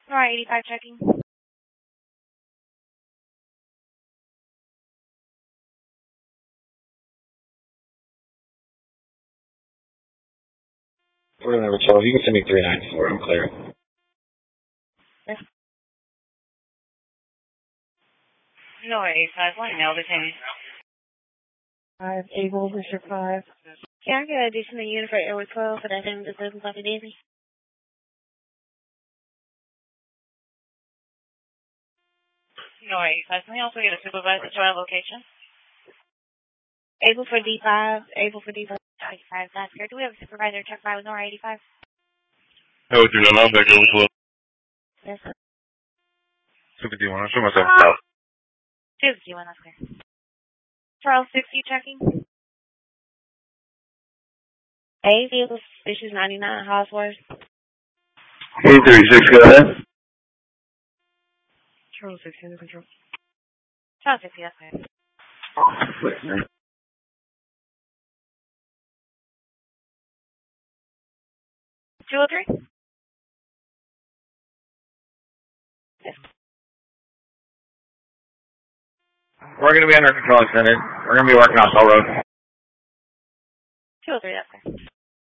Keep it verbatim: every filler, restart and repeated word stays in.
Nora eighty-five checking. We're going to have a twelve. You can send me three nine four. I'm clear. Yes. Nora eighty-five, one mail detained. Five, Able, District five. Can I get a additional unit for Airway twelve for that same decision Buffy Daisy? Nora eighty-five, can we also get a supervisor to our location? Able for D five, able for D five, eighty-five, that's good. Do we have a supervisor check by with Nora eighty-five? No, do not know back over twelve. Yes, sir. two fifty-one. I'll show myself out. two fifty-one, that's clear. Charles sixty checking. A, vehicle suspicious ninety-nine, Hosworth. K thirty-six, go ahead. Charles sixty under control. Charles sixty, that's clear. two oh three? Yes. We're going to be under control, Extended. We're going to be working on Soul Road. two oh three, that's clear.